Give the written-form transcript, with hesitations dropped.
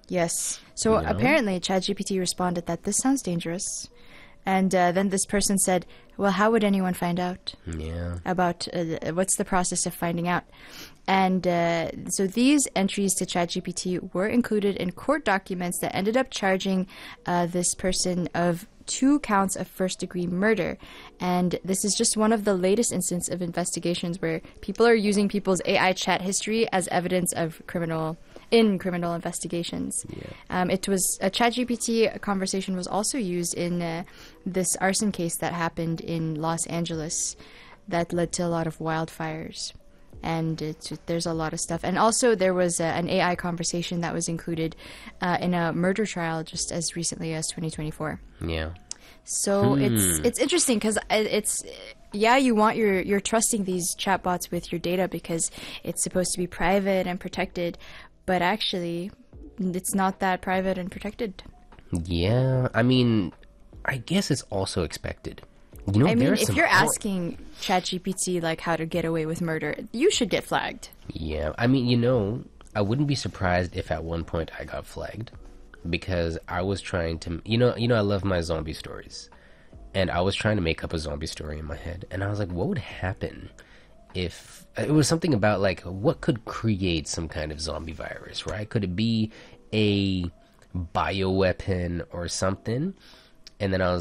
Yes. So You know? apparently, ChatGPT responded that this sounds dangerous. And then this person said, well, how would anyone find out Yeah. about what's the process of finding out? And so these entries to ChatGPT were included in court documents that ended up charging this person of 2 counts of first-degree murder. And this is just one of the latest instances of investigations where people are using people's AI chat history as evidence of criminal investigations. It was a ChatGPT conversation was also used in this arson case that happened in Los Angeles that led to a lot of wildfires. And there's a lot of stuff. And also there was an AI conversation that was included in a murder trial just as recently as 2024. Yeah. So it's interesting because you're trusting these chatbots with your data because it's supposed to be private and protected, but actually it's not that private and protected. Yeah. I mean, I guess it's also expected. You know, I mean, there's if some you're asking ChatGPT like how to get away with murder, you should get flagged. Yeah, I mean, you know, I wouldn't be surprised if at one point I got flagged because I was trying to, I love my zombie stories, and I was trying to make up a zombie story in my head, and I was like, what would happen if it was something about like what could create some kind of zombie virus, right? Could it be a bioweapon or something? And then I was